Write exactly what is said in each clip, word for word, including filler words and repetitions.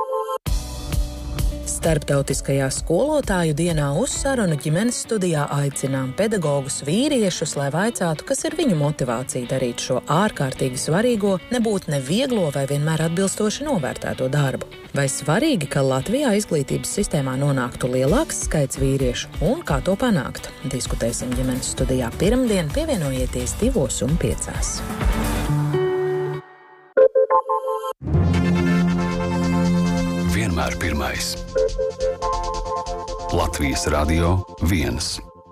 Starptautiskajā skolotāju dienā uz sarunu ģimenes studijā aicinām pedagogus vīriešus, lai vaicātu, kas ir viņu motivācija darīt šo ārkārtīgi svarīgo, nebūt nevieglo vai vienmēr atbilstoši novērtēto darbu. Vai svarīgi, ka Latvijā izglītības sistēmā nonāktu lielāks skaits vīriešu un kā to panākt? Diskutēsim ģimenes studijā pirmdien, pievienojieties divos un piecās. Vienmēr pirmais. Latvijas Radio viens.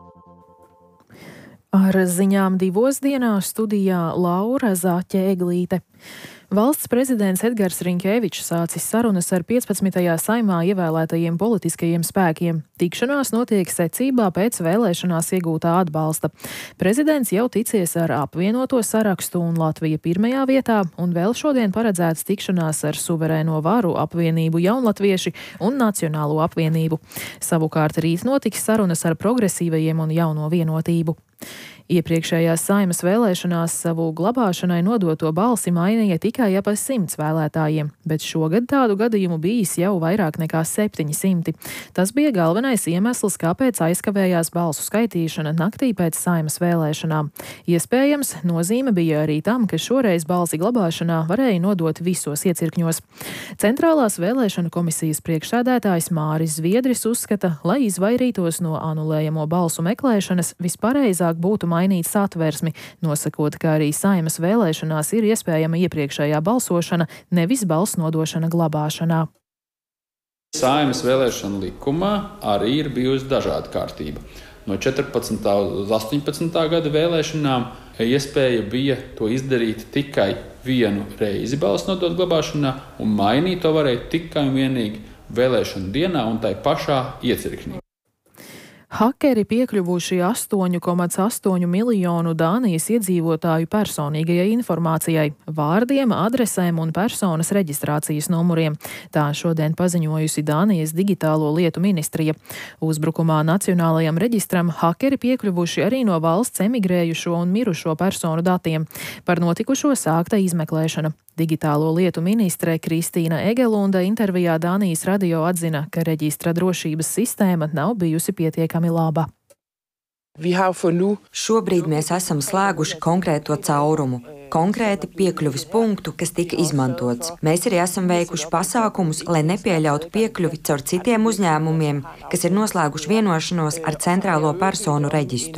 Ar ziņām divos dienās studijā Laura Zaķe-Eglīte. Valsts prezidents Edgars Riņkevičs sācis sarunas ar piecpadsmitajā saimā ievēlētajiem politiskajiem spēkiem. Tikšanās notiek secībā pēc vēlēšanās iegūtā atbalsta. Prezidents jau ticies ar apvienoto sarakstu un Latvija pirmajā vietā, un vēl šodien paredzēts tikšanās ar suverēno varu apvienību Jaunlatvieši un Nacionālo apvienību. Savukārt rīt notiks sarunas ar progresīvajiem un Jauno vienotību. Iepriekšējās Saimas vēlēšanās savu glabāšanai nodoto balsi mainīja tikai ap simts vēlētājiem, bet šogad tādu gadījumu bijis jau vairāk nekā septiņi simti. Tas bija galvenais iemesls, kāpēc aizkavējās balsu skaitīšana naktī pēc Saimas vēlēšanām. Iespējams, nozīme bija arī tam, ka šoreiz balsi glabāšanā varēja nodot visos iecirkņos. Centrālās vēlēšanu komisijas priekšsēdētājs Māris Zviedris uzskata, lai izvairītos no anulējamo balsu meklēšanas, vispareizāk būtu mainīt satversmi, nosakot, ka arī Saimas vēlēšanās ir iespējama iepriekšējā balsošana, nevis balss nodošana glabāšanā. Saimas vēlēšana likumā arī ir bijusi dažāda kārtība. No četrpadsmitā uz astoņpadsmitā gada vēlēšanām iespēja bija to izdarīt tikai vienu reizi balss nodot glabāšanā, un mainīt to varēja tikai un vienīgi vēlēšanu dienā un tai pašā iecirknī. Hakeri piekļuvuši astoņu komats astoņu miljonu Dānijas iedzīvotāju personīgajai informācijai, vārdiem, adresēm un personas reģistrācijas numuriem. Tā šodien paziņojusi Dānijas digitālo lietu ministrija. Uzbrukumā Nacionālajam reģistram hakeri piekļuvuši arī no valsts emigrējušo un mirušo personu datiem. Par notikušo sākta izmeklēšana. Digitālo lietu ministre Kristīna Egelunda intervijā Dānijas radio atzina, ka reģistra drošības sistēma nav bijusi pietiekami laba. Šobrīd mēs esam slēguši konkrēto caurumu, konkrēti piekļuvis punktu, kas tika izmantots. Mēs arī esam veikuši pasākumus, lai nepieļautu piekļuvi caur citiem uzņēmumiem, kas ir noslēguši vienošanos ar centrālo personu reģistru.